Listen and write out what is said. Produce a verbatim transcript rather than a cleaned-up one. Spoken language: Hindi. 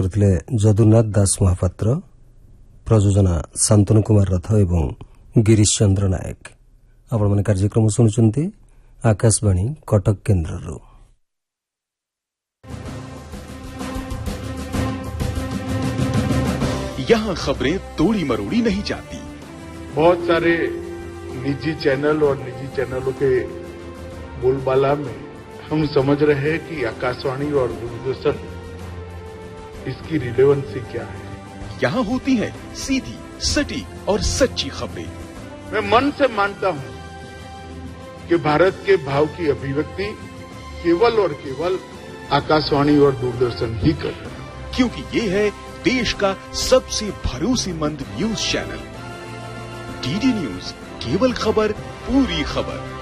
କରିଥିଲେ ଯଦୁନାଥ ଦାସ ମହାପାତ୍ର, ପ୍ରଯୋଜନା ଶାନ୍ତନୁ କୁମାର ରଥ ଏବଂ ଗିରୀଶ ଚନ୍ଦ୍ର ନାୟକ। ଆପଣମାନେ କାର୍ଯ୍ୟକ୍ରମ ଶୁଣୁଛନ୍ତି आकाशवाणी कटक केन्द्र। यहाँ खबरें तोड़ी मरोड़ी नहीं जाती। बहुत सारे निजी चैनल और निजी चैनलों के बोलबाला में हम समझ रहे हैं कि आकाशवाणी और दूरदर्शन इसकी रिलेवेंसी क्या है। यहाँ होती है सीधी, सटीक और सच्ची खबरें। मैं मन से मानता हूँ कि भारत के भाव की अभिव्यक्ति केवल और केवल आकाशवाणी और दूरदर्शन ही कर रहे हैं, क्योंकि ये है देश का सबसे भरोसेमंद न्यूज चैनल। डीडी न्यूज, केवल खबर पूरी खबर।